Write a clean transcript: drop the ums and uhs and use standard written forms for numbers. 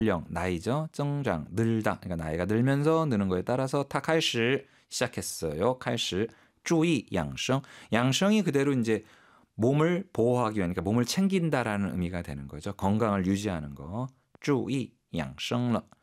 연령, 나이죠. 增长, 늘다. 그러니까 나이가 늘면서 느는 거에 따라서 타开始 시작했어요. 开始 注意 养生. 양성이 그대로 이제 몸을 보호하기 위한, 그러니까 몸을 챙긴다라는 의미가 되는 거죠. 건강을 유지하는 거. 注意 养生了.